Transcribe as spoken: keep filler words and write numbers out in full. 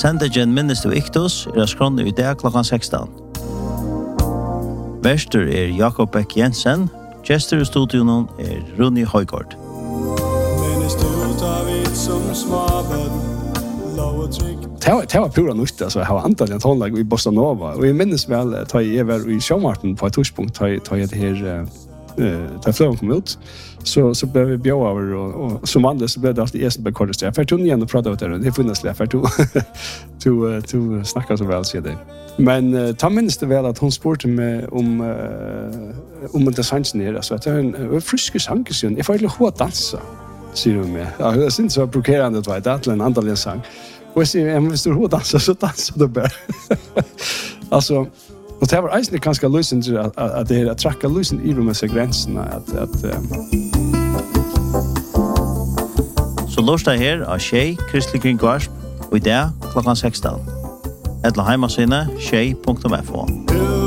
Sendegen minnes du Iktus er skronne i dag klokkan sekstan. Verster er Jakob Beck Jensen, gestor i studion er Runi Højgaard. Det var pura nytt, altså, jeg har antallet en tonlag i Bossa Nova, og jeg minnes vel, da jeg var i Sjømarten på et torspunkt, da jeg det her, da fløven kom ut, så, så ble vi bjør over, og, og som vanlig så ble det alltid Esen Bekordes. Jeg fikk igjen og prate om det, det er funnet slik, jeg fikk to snakke så vel, sier det. Men uh, ta minnes det vel at hun spurte meg om, uh, om det sangen her, altså, at det er en uh, friske sang, jeg får ikke hva dansa, sier hun meg. Ja, jeg synes det var brokerende, det var et eller annet annerledes sang. Og jeg sier, hvis du hva dansa, så dansa du bare. Altså, og det var egentlig ganske løsning til at, at det er at trakka løsning i rommet seg grensene, at, at um... Så lørdag her av Tjei, Kristelig Kringvarsp, og i dag klokkan sekstan. Edla heimasine, tjei punktum f o.